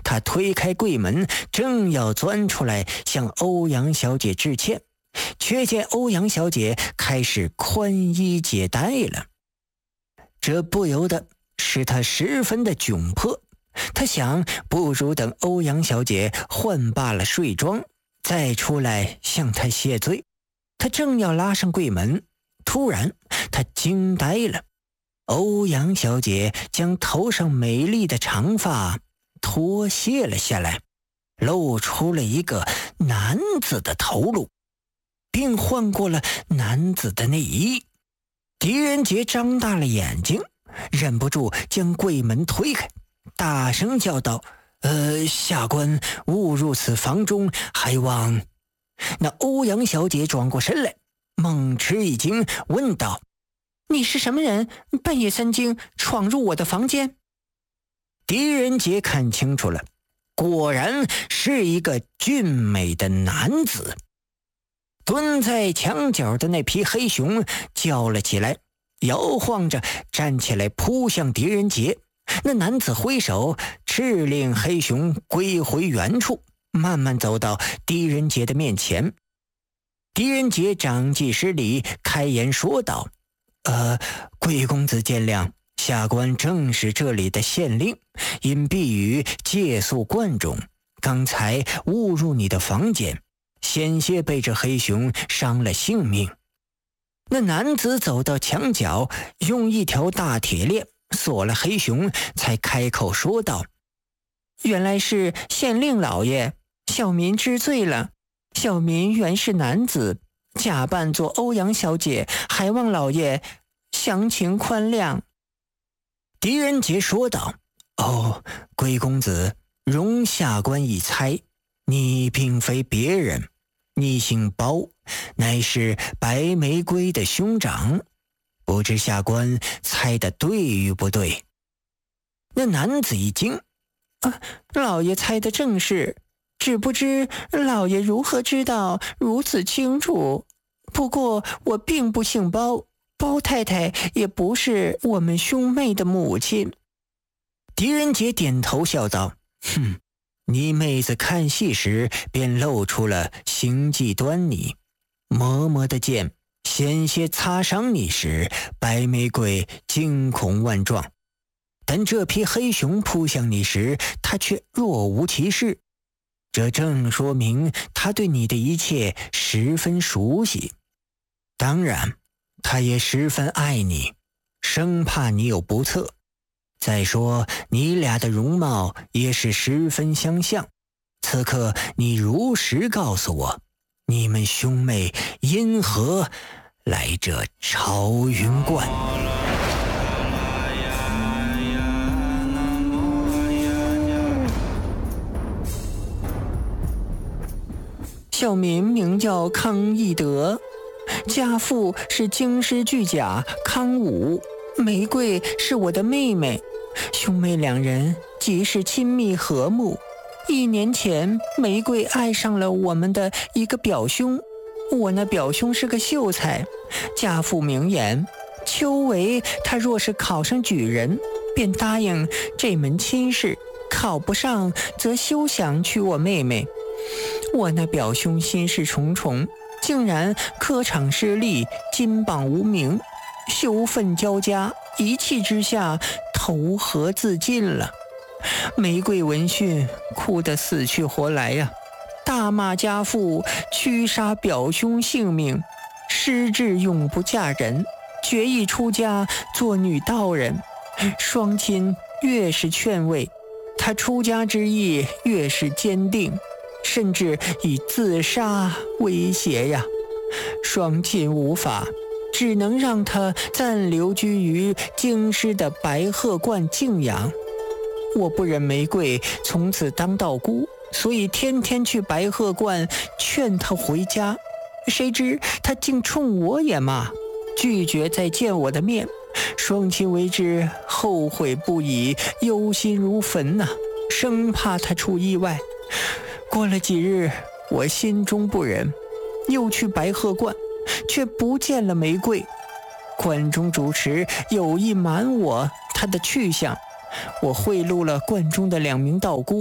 他推开柜门，正要钻出来向欧阳小姐致歉，却见欧阳小姐开始宽衣解带了。这不由得使他十分的窘迫，他想不如等欧阳小姐换罢了睡装，再出来向她谢罪。他正要拉上柜门，突然他惊呆了。欧阳小姐将头上美丽的长发脱卸了下来，露出了一个男子的头颅，并换过了男子的内衣。狄仁杰张大了眼睛，忍不住将柜门推开，大声叫道：下官误入此房中，还望……那欧阳小姐转过身来，猛吃一惊，问道：你是什么人？半夜三更闯入我的房间？狄仁杰看清楚了，果然是一个俊美的男子。蹲在墙角的那匹黑熊叫了起来，摇晃着站起来扑向狄仁杰。那男子挥手斥令黑熊归回原处，慢慢走到狄仁杰的面前。狄仁杰长记失礼，开言说道：贵公子见谅，下官正是这里的县令，因避雨借宿观中，刚才误入你的房间，险些被这黑熊伤了性命。那男子走到墙角，用一条大铁链锁了黑熊，才开口说道：原来是县令老爷，小民知罪了。小民原是男子，假扮作欧阳小姐，还望老爷详情宽谅。狄仁杰说道：贵公子，容下官一猜，你并非别人，你姓包，乃是白玫瑰的兄长，不知下官猜得对与不对？那男子一惊：老爷猜得正是，只不知老爷如何知道如此清楚？不过我并不姓包，包太太也不是我们兄妹的母亲。狄仁杰点头笑道：你妹子看戏时便露出了行迹端倪，嬷嬷的剑险些擦伤你时，白玫瑰惊恐万状，但这匹黑熊扑向你时，他却若无其事，这正说明他对你的一切十分熟悉。当然他也十分爱你，生怕你有不测。再说你俩的容貌也是十分相像，此刻你如实告诉我，你们兄妹因何来这朝云观？小民名叫康义德，家父是京师巨甲康武，玫瑰是我的妹妹，兄妹两人极是亲密和睦。1年前，玫瑰爱上了我们的一个表兄，我那表兄是个秀才，家父明言，秋闱他若是考上举人，便答应这门亲事，考不上则休想娶我妹妹。我那表兄心事重重，竟然科场失利，金榜无名，羞愤交加，一气之下投河自尽了。玫瑰闻讯哭得死去活来呀，大骂家父屈杀表兄性命，失志永不嫁人，决意出家做女道人。双亲越是劝慰，他出家之意越是坚定，甚至以自杀威胁呀。双亲无法，只能让他暂留居于京师的白鹤观静养。我不忍玫瑰从此当道姑，所以天天去白鹤观劝他回家，谁知他竟冲我也骂，拒绝再见我的面。双亲为之后悔不已，忧心如焚呐，生怕他出意外。过了几日，我心中不忍，又去白鹤观，却不见了玫瑰。观中主持有意瞒我他的去向，我贿赂了观中的2名道姑，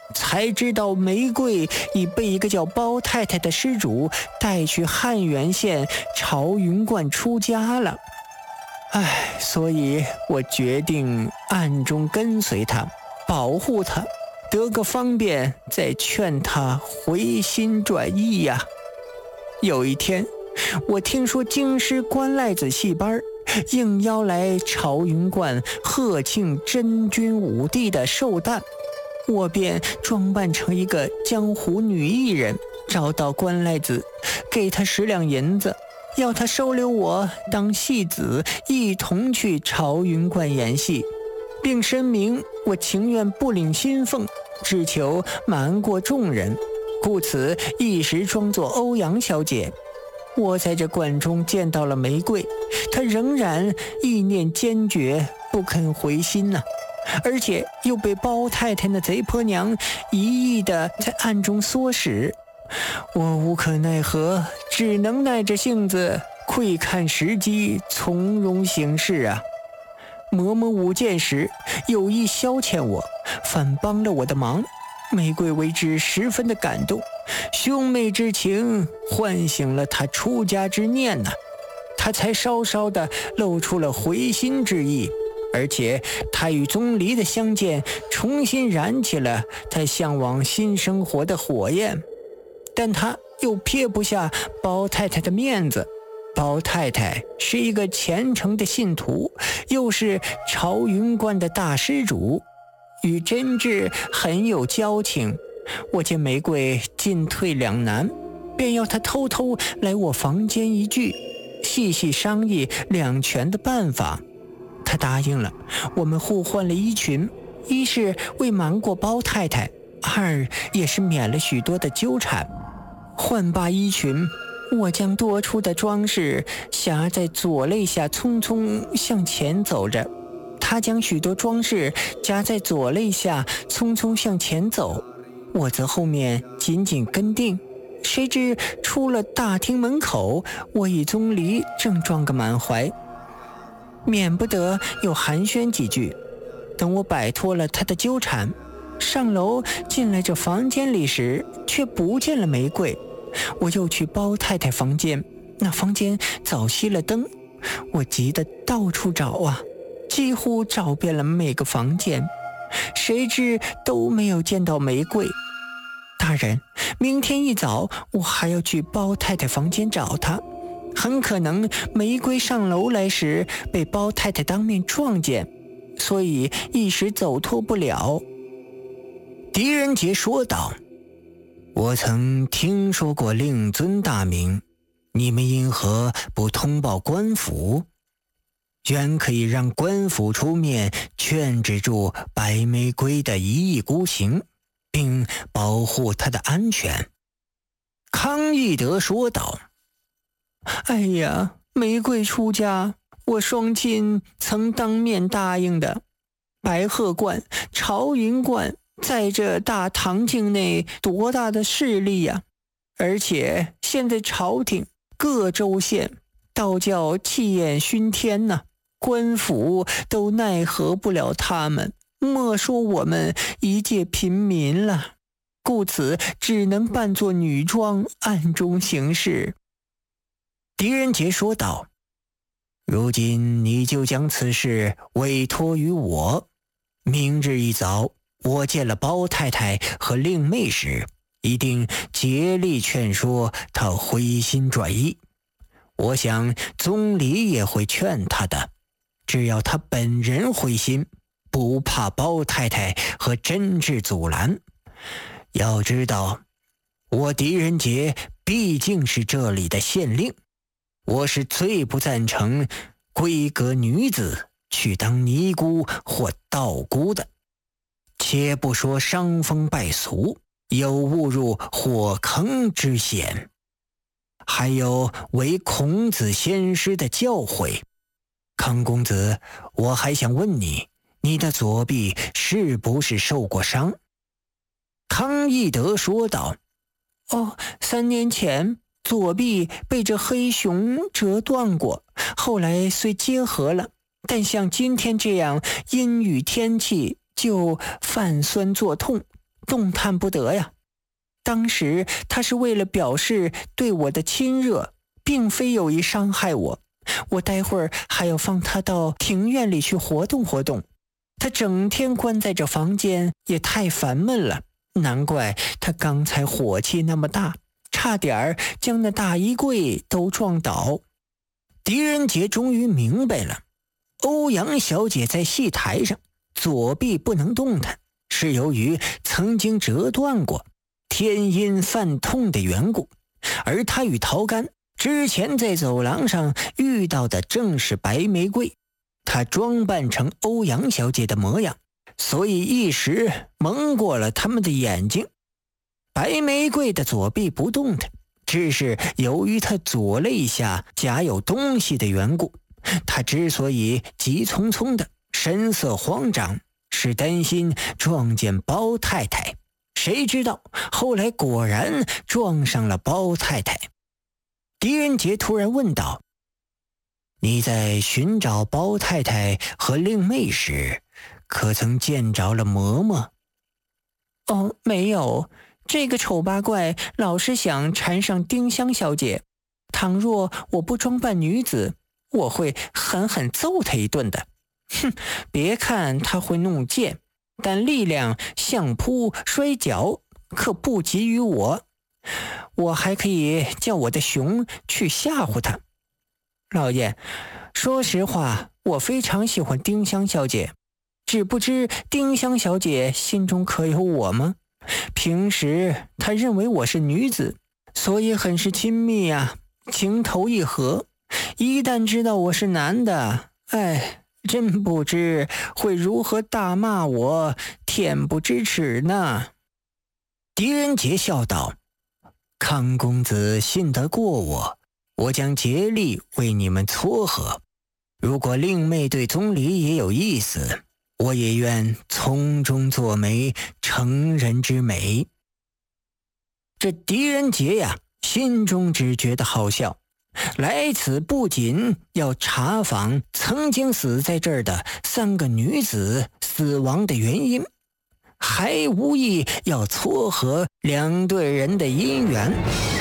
才知道玫瑰已被一个叫包太太的施主带去汉源县朝云观出家了。所以我决定暗中跟随他，保护他，得个方便再劝他回心转意呀。有一天，我听说京师关赖子戏班应邀来朝云观贺庆真君武帝的寿诞，我便装扮成一个江湖女艺人，找到关赖子，给他10两银子，要他收留我当戏子，一同去朝云观演戏，并申明我情愿不领薪俸，只求瞒过众人，故此一时装作欧阳小姐。我在这馆中见到了玫瑰，她仍然意念坚决，不肯回心呢，而且又被包太太那贼婆娘一意的在暗中唆使。我无可奈何，只能耐着性子，窥看时机，从容行事啊。嬷嬷舞剑时有意消遣我，反帮了我的忙，玫瑰为之十分的感动，兄妹之情唤醒了他出家之念呢，他才稍稍的露出了回心之意，而且他与钟离的相见重新燃起了他向往新生活的火焰。但他又撇不下包太太的面子，包太太是一个虔诚的信徒，又是朝云观的大施主，与真挚很有交情。我见玫瑰进退两难，便要她偷偷来我房间一聚，细细商议两全的办法。她答应了，我们互换了衣裙，一是为瞒过包太太，二也是免了许多的纠缠。换罢衣裙，我将多出的装饰夹在左肋下，匆匆向前走着。他将许多装饰夹在左肋下，匆匆向前走，我则后面紧紧跟定。谁知出了大厅门口，我与钟离正撞个满怀，免不得又寒暄几句。等我摆脱了他的纠缠，上楼进来这房间里时，却不见了玫瑰。我又去包太太房间，那房间早熄了灯，我急得到处找啊，几乎找遍了每个房间，谁知都没有见到玫瑰。大人，明天一早我还要去包太太房间找她，很可能玫瑰上楼来时被包太太当面撞见，所以一时走脱不了。狄仁杰说道：我曾听说过令尊大名，你们因何不通报官府？原可以让官府出面劝止住白玫瑰的一意孤行，并保护她的安全。康义德说道：哎呀，玫瑰出家，我双亲曾当面答应的。白鹤观、朝云观在这大唐境内多大的势力呀！而且现在朝廷各州县倒叫气焰熏天呐，官府都奈何不了他们，莫说我们一介平民了，故此只能扮作女装，暗中行事。狄仁杰说道：如今你就将此事委托于我，明日一早我见了包太太和令妹时，一定竭力劝说她回心转意。我想宗理也会劝她的，只要她本人回心，不怕包太太和真挚阻拦。要知道，我狄仁杰毕竟是这里的县令，我是最不赞成闺阁女子去当尼姑或道姑的。且不说伤风败俗，有误入火坑之嫌，还有违孔子先师的教诲。康公子，我还想问你，你的左臂是不是受过伤？康义德说道：3年前左臂被这黑熊折断过，后来虽结合了，但像今天这样阴雨天气就泛酸作痛， 动弹不得呀。当时他是为了表示对我的亲热，并非有意伤害我。我待会儿还要放他到庭院里去活动活动，他整天关在这房间也太烦闷了，难怪他刚才火气那么大，差点将那大衣柜都撞倒。狄仁杰终于明白了，欧阳小姐在戏台上左臂不能动弹，是由于曾经折断过，天阴犯痛的缘故，而他与陶干之前在走廊上遇到的正是白玫瑰，她装扮成欧阳小姐的模样，所以一时蒙过了他们的眼睛。白玫瑰的左臂不动弹，只是由于她左肋下夹有东西的缘故，她之所以急匆匆的神色慌张，是担心撞见包太太，谁知道后来果然撞上了包太太。狄仁杰突然问道：你在寻找包太太和令妹时，可曾见着了嬷嬷？哦，没有，这个丑八怪老是想缠上丁香小姐，倘若我不装扮女子，我会狠狠揍他一顿的。哼，别看他会弄剑，但力量相扑摔跤可不及于我。我还可以叫我的熊去吓唬他。老爷，说实话，我非常喜欢丁香小姐，只不知丁香小姐心中可有我吗？平时她认为我是女子，所以很是亲密啊，情投意合。一旦知道我是男的，真不知会如何大骂我，恬不知耻呢。狄仁杰笑道：康公子信得过我，我将竭力为你们撮合。如果令妹对宗理也有意思，我也愿从中作媒，成人之美。这狄仁杰呀，心中只觉得好笑，来此不仅要查访曾经死在这儿的3个女子死亡的原因，还无意要撮合2对人的姻缘。